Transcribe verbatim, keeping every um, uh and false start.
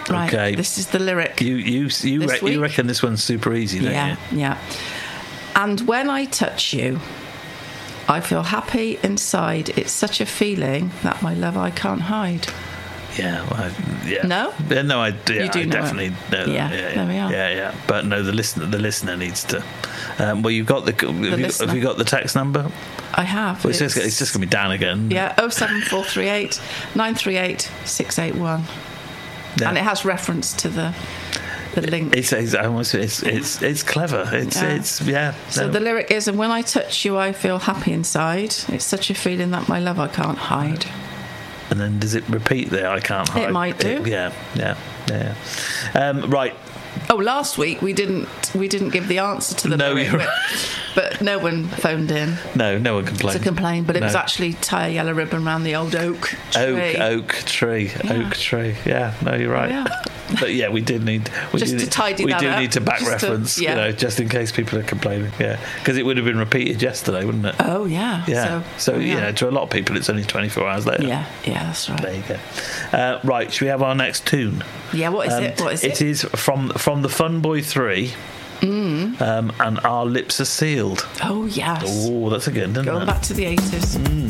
Right. Okay. This is the lyric. You you you, This re- you week? reckon this one's super easy, don't Yeah, you? yeah. And when I touch you, I feel happy inside. It's such a feeling that my love I can't hide. Yeah, well, I, yeah. No? Yeah, no, I, yeah, You do I know definitely it. know that. Yeah, Yeah, there we are. Yeah, yeah. But no, the listener, the listener needs to. Um, well, you've got the. Have, you, listener. have you got the text number? I have. Well, it's, just, it's just going to be Dan again. Yeah, oh seven four three eight nine three eight six eight one. Yeah. And it has reference to the the link. It's it's almost it's it's it's clever. It's Yeah. it's yeah. So no. the lyric is, and when I touch you, I feel happy inside. It's such a feeling that my love I can't hide. And then does it repeat there? I can't hide. It might do. yeah, yeah, yeah. Um, right. Oh, last week we didn't we didn't give the answer to the No, lyric, you're but, but no one phoned in No, no one complained. to complain. But it was No. actually tie a yellow ribbon around the old oak Oak, tree. oak tree, Yeah. oak tree. Yeah, no, you're right. Oh, yeah. But yeah, we did need we Just do to need, tidy we that do up. need to back Just to- reference, yeah. you know, just in case people are complaining. Yeah, because it would have been repeated yesterday, wouldn't it? Oh yeah. yeah. So, So, oh, you know, to a lot of people, it's only twenty-four hours later. Yeah. Yeah. That's There right. you go. Uh, right, should we have our next tune? Yeah. What is Um, it? What is It it? is from from the Fun Boy Three, mm. um, and Our Lips Are Sealed. Oh yes. Oh, that's a good, isn't Going it? back to the eighties. Mm.